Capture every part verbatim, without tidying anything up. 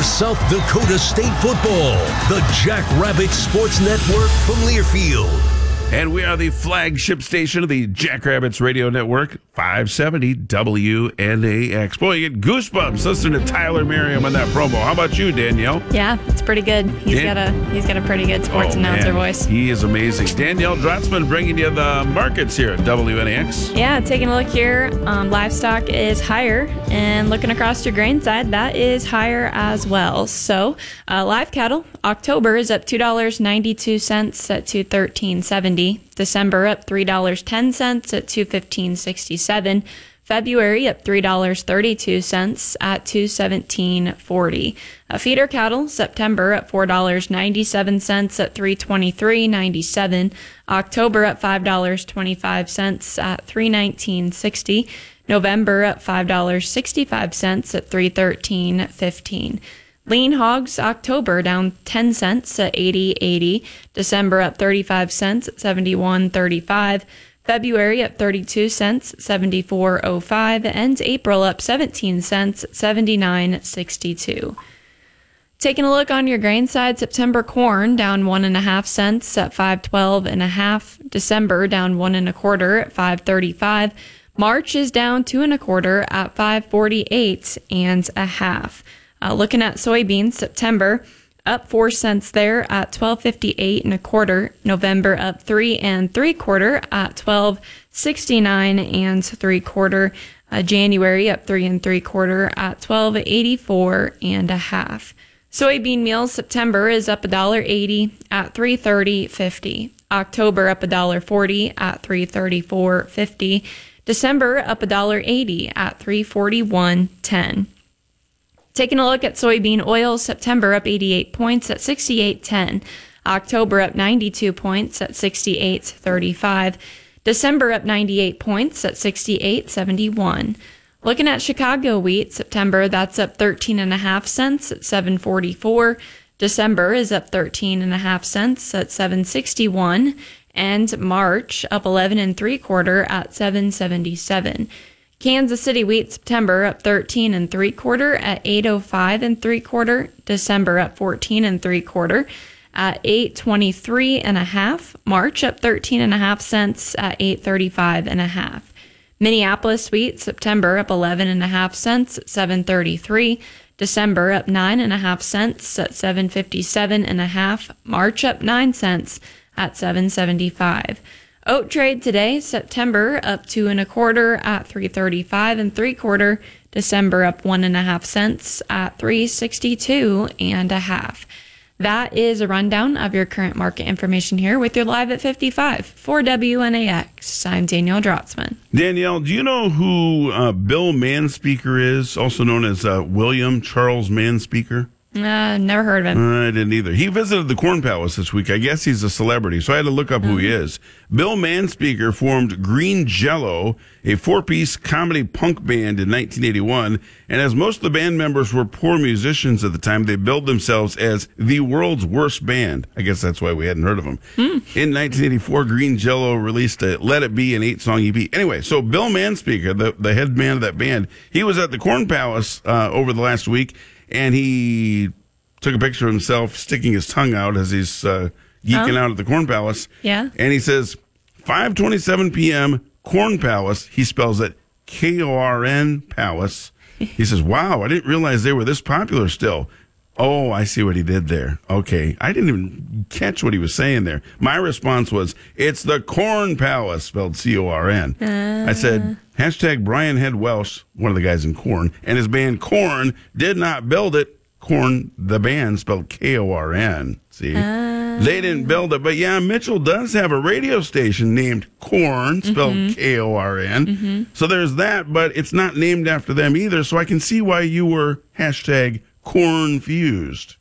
South Dakota State football. The Jackrabbit Sports Network from Learfield. And we are the flagship station of the Jackrabbits Radio Network, five seventy W N A X. Boy, you get goosebumps listening to Tyler Merriam on that promo. How about you, Danielle? Yeah, it's pretty good. He's Dan- got a he's got a pretty good sports oh, announcer man. voice. He is amazing. Danielle Drotzman bringing you the markets here at W N A X. Yeah, taking a look here, um, livestock is higher, and looking across your grain side, that is higher as well. So, uh, live cattle, October is up two dollars and ninety-two cents at two thirteen seventy. December up three dollars and ten cents at two fifteen sixty-seven. February up three dollars and thirty-two cents at two seventeen forty. Uh, feeder cattle, September up four dollars and ninety-seven cents at three twenty-three ninety-seven. October up five dollars and twenty-five cents at three nineteen sixty. November up five dollars and sixty-five cents at three thirteen fifteen. Lean hogs, October down ten cents at eighty eighty. December up thirty-five cents at seventy-one thirty-five. February up thirty-two cents at seventy-four oh five. And April up seventeen cents at seventy-nine sixty-two. Taking a look on your grain side, September corn down one and a half cents at five twelve and a half. December down one and a quarter at five thirty-five. March is down two and a quarter at five forty-eight and a half. Uh, looking at soybeans, September up four cents there at twelve fifty-eight and a quarter. November up three and three quarter at twelve sixty-nine and three quarter. Uh, January up three and three quarter at twelve eighty-four and a half. Soybean meal, September is up a dollar eighty at three thirty fifty. October up a dollar forty at three thirty-four fifty. December up a dollar eighty at three forty-one ten. Taking a look at soybean oil, September up eighty-eight points at sixty-eight ten. October up ninety-two points at sixty-eight thirty-five. December up ninety-eight points at sixty-eight seventy-one. Looking at Chicago wheat, September, that's up thirteen and a half cents at seven forty-four. December is up thirteen and a half cents at seven sixty-one. And March up eleven and three quarter at seven seventy-seven. Kansas City wheat, September up thirteen and three quarter at eight oh five and three quarter. December up fourteen and three quarter at eight twenty-three and a half. March up thirteen and a half cents at eight thirty-five and a half. Minneapolis wheat, September up eleven and a half cents at seven thirty-three. December up nine and a half cents at seven fifty-seven and a half. March up nine cents at seven seventy-five. Oat trade today, September up two and a quarter at three thirty-five and three quarter. December up one and a half cents at three sixty-two and a half. That is a rundown of your current market information here with your Live at fifty-five for W N A X. I'm Danielle Drotzman. Danielle, do you know who uh, Bill Manspeaker is, also known as uh, William Charles Manspeaker? Uh, never heard of him. I didn't either. He visited the Corn Palace this week. I guess he's a celebrity, so I had to look up mm-hmm. who he is. Bill Manspeaker formed Green Jello, a four-piece comedy punk band in nineteen eighty-one, and as most of the band members were poor musicians at the time, they billed themselves as the world's worst band. I guess that's why we hadn't heard of them. Mm. In nineteen eighty-four, Green Jello released a Let It Be, an eight-song E P. Anyway, so Bill Manspeaker, the, the head man of that band, he was at the Corn Palace uh, over the last week, and he took a picture of himself sticking his tongue out as he's uh, geeking oh. out at the Corn Palace. Yeah. And he says, five twenty-seven p.m., Corn Palace. He spells it K O R N Palace. He says, wow, I didn't realize they were this popular still. Oh, I see what he did there. Okay. I didn't even catch what he was saying there. My response was, it's the Corn Palace, spelled C O R N. Uh. I said, hashtag Brian Head Welsh, one of the guys in Korn, and his band Korn did not build it. Korn, the band, spelled K O R N. See? Uh. They didn't build it. But yeah, Mitchell does have a radio station named Korn, spelled mm-hmm. K O R N. Mm-hmm. So there's that, but it's not named after them either. So I can see why you were hashtag cornfused.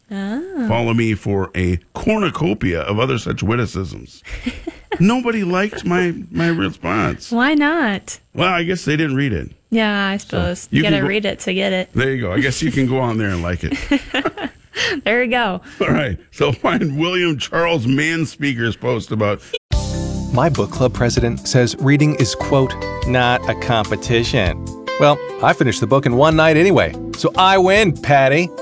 Oh. Follow me for a cornucopia of other such witticisms. Nobody liked my, my response. Why not? Well, I guess they didn't read it. Yeah, I suppose. So you you got to read it to get it. There you go. I guess you can go on there and like it. There you go. All right. So find William Charles Manspeaker's post about... My book club president says reading is, quote, not a competition. Well, I finished the book in one night anyway, so I win, Patty.